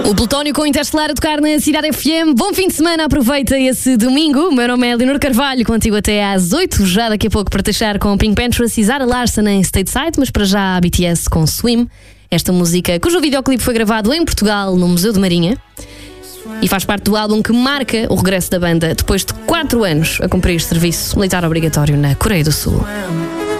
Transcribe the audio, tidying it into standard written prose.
O Plutónio com o Interestelar a tocar na Cidade FM. Bom fim de semana, aproveita esse domingo. O meu nome é Leonor Carvalho, contigo até às 8. Já daqui a pouco para deixar com Pink Panthers e Zara Larsson em Stateside, mas para já a BTS com Swim. Esta música, cujo videoclipe foi gravado em Portugal, no Museu de Marinha, e faz parte do álbum que marca o regresso da banda depois de 4 anos a cumprir serviço militar obrigatório na Coreia do Sul.